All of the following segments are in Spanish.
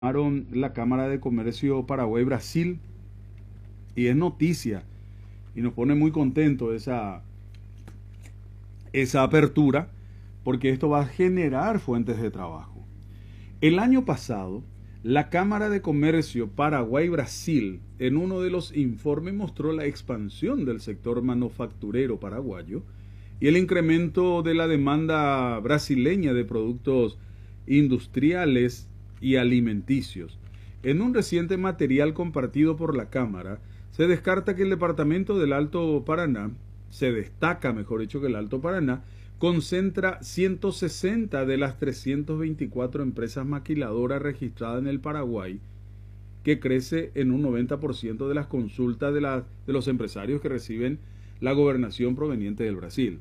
la Cámara de Comercio Paraguay-Brasil y es noticia y nos pone muy contento esa apertura porque esto va a generar fuentes de trabajo. El año pasado, la Cámara de Comercio Paraguay-Brasil en uno de los informes mostró la expansión del sector manufacturero paraguayo y el incremento de la demanda brasileña de productos industriales y alimenticios. En un reciente material compartido por la Cámara, se descarta que el departamento del Alto Paraná, se destaca, mejor dicho, que el Alto Paraná concentra 160 de las 324 empresas maquiladoras registradas en el Paraguay, que crece en un 90% de las consultas de los empresarios que reciben la gobernación proveniente del Brasil.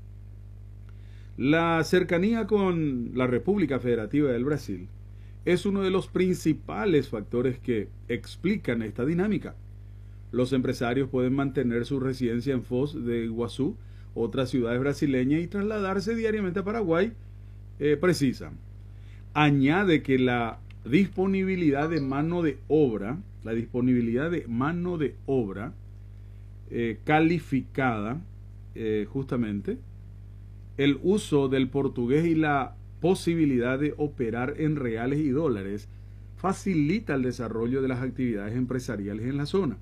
La cercanía con la República Federativa del Brasil es uno de los principales factores que explican esta dinámica. Los empresarios pueden mantener su residencia en Foz de Iguazú, otras ciudades brasileñas, y trasladarse diariamente a Paraguay, precisan. Añade que la disponibilidad de mano de obra, calificada, justamente, el uso del portugués y la posibilidad de operar en reales y dólares facilita el desarrollo de las actividades empresariales en la zona.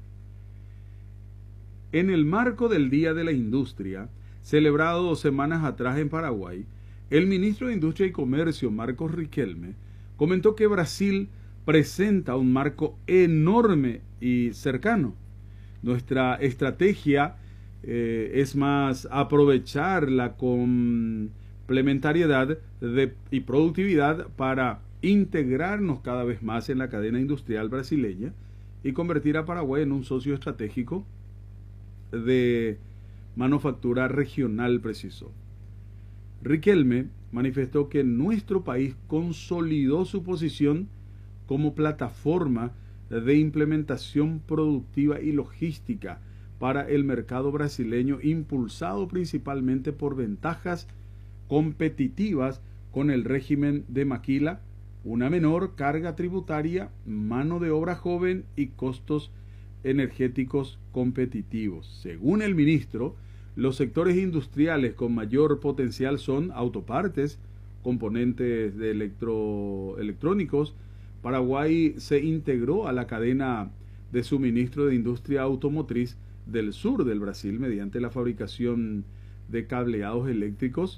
En el marco del Día de la Industria, celebrado 2 semanas atrás en Paraguay, el ministro de Industria y Comercio, Marcos Riquelme, comentó que Brasil presenta un marco enorme y cercano. Nuestra estrategia es más aprovechar la complementariedad y productividad para integrarnos cada vez más en la cadena industrial brasileña y convertir a Paraguay en un socio estratégico de manufactura regional, precisó. Riquelme manifestó que nuestro país consolidó su posición como plataforma de implementación productiva y logística para el mercado brasileño, impulsado principalmente por ventajas competitivas con el régimen de maquila, una menor carga tributaria, mano de obra joven y costos energéticos competitivos. Según el ministro, los sectores industriales con mayor potencial son autopartes, componentes de electrónicos. Paraguay se integró a la cadena de suministro de industria automotriz del sur del Brasil mediante la fabricación de cableados eléctricos,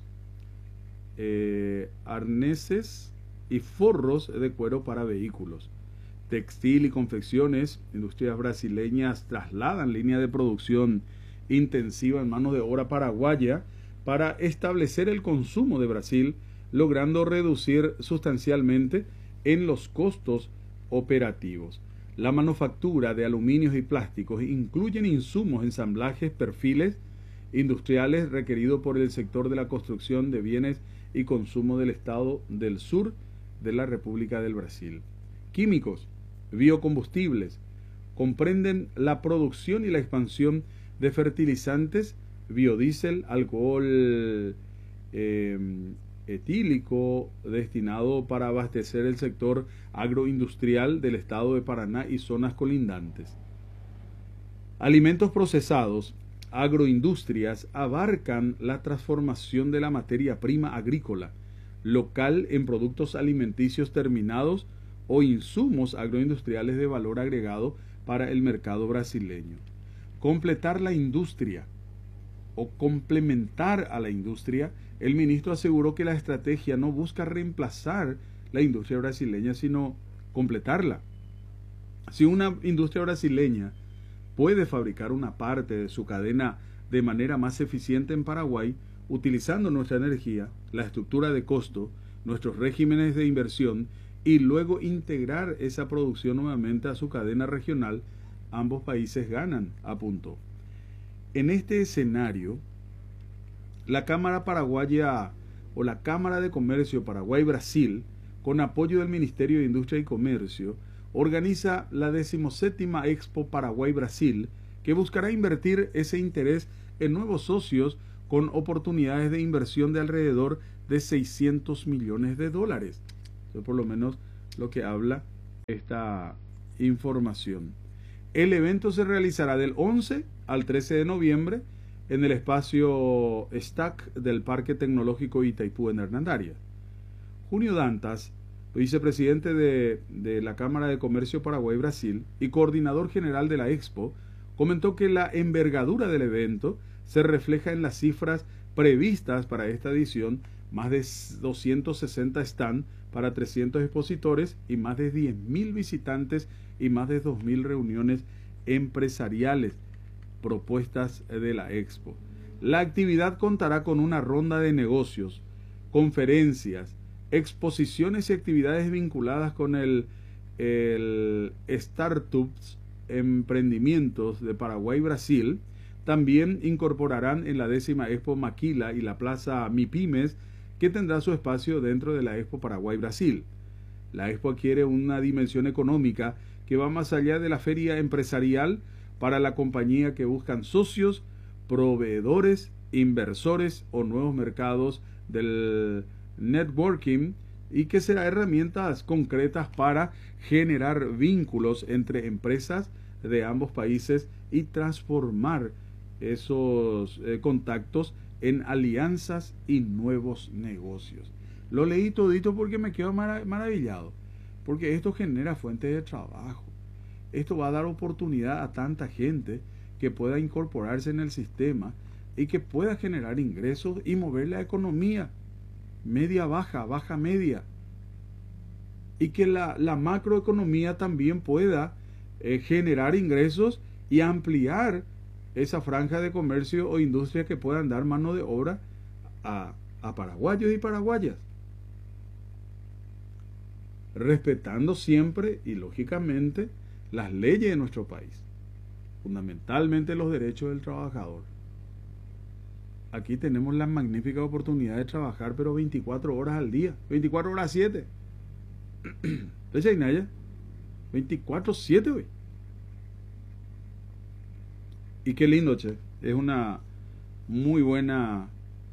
arneses y forros de cuero para vehículos. Textil y confecciones, industrias brasileñas trasladan línea de producción intensiva en mano de obra paraguaya para establecer el consumo de Brasil, logrando reducir sustancialmente en los costos operativos. La manufactura de aluminios y plásticos incluyen insumos, ensamblajes, perfiles industriales requeridos por el sector de la construcción de bienes y consumo del estado del sur de la República del Brasil. Químicos, biocombustibles, comprenden la producción y la expansión de fertilizantes, biodiesel, alcohol etílico destinado para abastecer el sector agroindustrial del estado de Paraná y zonas colindantes. Alimentos procesados, agroindustrias abarcan la transformación de la materia prima agrícola local en productos alimenticios terminados o insumos agroindustriales de valor agregado para el mercado brasileño. Completar la industria o complementar a la industria, el ministro aseguró que la estrategia no busca reemplazar la industria brasileña, sino completarla. Si una industria brasileña puede fabricar una parte de su cadena de manera más eficiente en Paraguay, utilizando nuestra energía, la estructura de costo, nuestros regímenes de inversión y luego integrar esa producción nuevamente a su cadena regional, ambos países ganan, apuntó. En este escenario, la Cámara Paraguaya o la Cámara de Comercio Paraguay-Brasil, con apoyo del Ministerio de Industria y Comercio, organiza la 17ª Expo Paraguay-Brasil, que buscará invertir ese interés en nuevos socios con oportunidades de inversión de alrededor de $600 millones. Eso es por lo menos lo que habla esta información. El evento se realizará del 11 al 13 de noviembre en el espacio STAC del Parque Tecnológico Itaipú en Hernandarias. Junio Dantas, vicepresidente de la Cámara de Comercio Paraguay-Brasil y coordinador general de la Expo, comentó que la envergadura del evento se refleja en las cifras previstas para esta edición, más de 260 stands para 300 expositores y más de 10.000 visitantes y más de 2.000 reuniones empresariales propuestas de la Expo. La actividad contará con una ronda de negocios, conferencias, exposiciones y actividades vinculadas con el Startups Emprendimientos de Paraguay y Brasil. También incorporarán en la 10ª Expo Maquila y la Plaza MIPYMES, que tendrá su espacio dentro de la Expo Paraguay-Brasil. La Expo adquiere una dimensión económica que va más allá de la feria empresarial para la compañía que buscan socios, proveedores, inversores o nuevos mercados del networking, y que será herramientas concretas para generar vínculos entre empresas de ambos países y transformar esos contactos en alianzas y nuevos negocios. Lo leí todito porque me quedo maravillado, porque esto genera fuentes de trabajo. Esto va a dar oportunidad a tanta gente que pueda incorporarse en el sistema y que pueda generar ingresos y mover la economía media baja, baja media, y que la macroeconomía también pueda generar ingresos y ampliar esa franja de comercio o industria que puedan dar mano de obra a paraguayos y paraguayas, respetando siempre y lógicamente las leyes de nuestro país, fundamentalmente los derechos del trabajador. Aquí tenemos la magnífica oportunidad de trabajar, pero 24 horas al día, 24 horas 7. ¿De Chaynaya? 24/7 hoy. Y qué lindo, che. Es una muy buena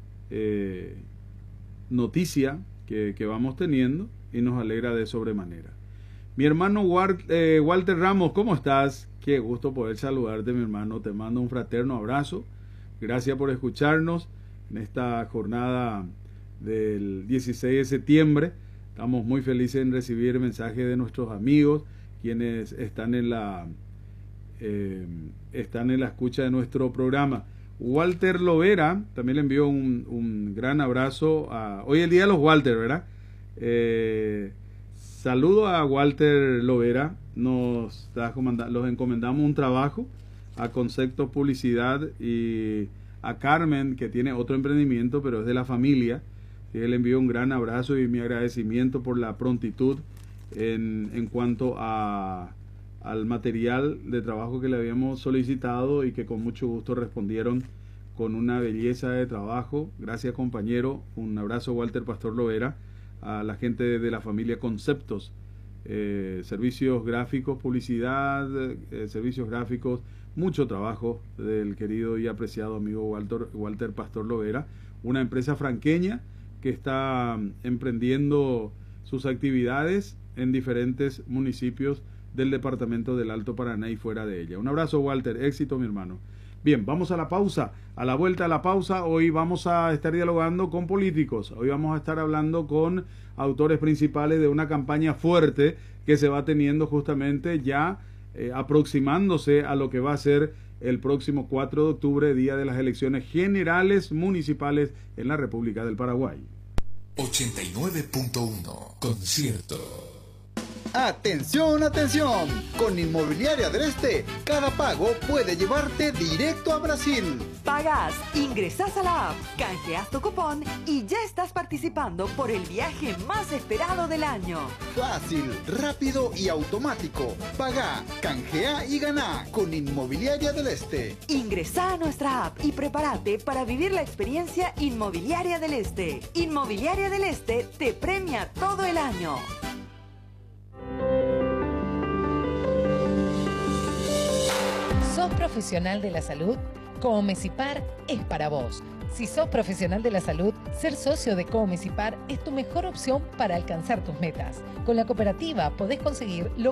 noticia que vamos teniendo y nos alegra de sobremanera. Mi hermano Walter Ramos, ¿cómo estás? Qué gusto poder saludarte, mi hermano. Te mando un fraterno abrazo. Gracias por escucharnos en esta jornada del 16 de septiembre. Estamos muy felices en recibir mensajes de nuestros amigos, quienes están en la escucha de nuestro programa. Walter Lovera, también le envío un gran abrazo. Hoy es el día de los Walter, ¿verdad? Saludo a Walter Lovera. Los encomendamos un trabajo a Conceptos Publicidad y a Carmen, que tiene otro emprendimiento, pero es de la familia. Le envío un gran abrazo y mi agradecimiento por la prontitud en cuanto al material de trabajo que le habíamos solicitado y que con mucho gusto respondieron con una belleza de trabajo. Gracias, compañero. Un abrazo, Walter Pastor Lovera, a la gente de la familia Conceptos, servicios gráficos, publicidad, servicios gráficos, mucho trabajo del querido y apreciado amigo Walter Pastor Lovera, una empresa franqueña que está emprendiendo sus actividades en diferentes municipios del departamento del Alto Paraná y fuera de ella. Un abrazo, Walter, éxito, mi hermano. Bien, vamos a la pausa. A la vuelta a la pausa, hoy vamos a estar dialogando con políticos. Hoy vamos a estar hablando con autores principales de una campaña fuerte que se va teniendo justamente ya aproximándose a lo que va a ser el próximo 4 de octubre, día de las elecciones generales municipales en la República del Paraguay. 89.1 Concierto. ¡Atención, atención! Con Inmobiliaria del Este, cada pago puede llevarte directo a Brasil. Pagás, ingresás a la app, canjeas tu cupón y ya estás participando por el viaje más esperado del año. Fácil, rápido y automático. Pagá, canjea y ganá con Inmobiliaria del Este. Ingresá a nuestra app y prepárate para vivir la experiencia Inmobiliaria del Este. Inmobiliaria del Este te premia todo el año. ¿Sos profesional de la salud? Comecipar es para vos. Si sos profesional de la salud, ser socio de Comex y Par es tu mejor opción para alcanzar tus metas. Con la cooperativa podés conseguir lo